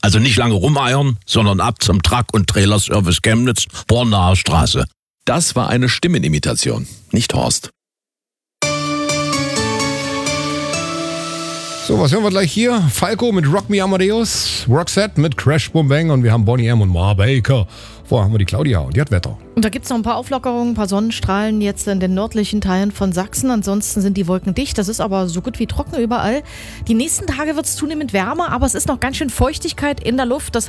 Also nicht lange rumeiern, sondern ab zum Truck- und Trailerservice Chemnitz, Bornaer Straße. Das war eine Stimmenimitation, nicht Horst. So, was hören wir gleich hier? Falco mit Rock Me Amadeus, Roxette mit Crash Boom Bang und wir haben Boney M. und Ma Baker. Vorher haben wir die Claudia und die hat Wetter. Und da gibt es noch ein paar Auflockerungen, ein paar Sonnenstrahlen jetzt in den nördlichen Teilen von Sachsen. Ansonsten sind die Wolken dicht. Das ist aber so gut wie trocken überall. Die nächsten Tage wird es zunehmend wärmer, aber es ist noch ganz schön Feuchtigkeit in der Luft. Das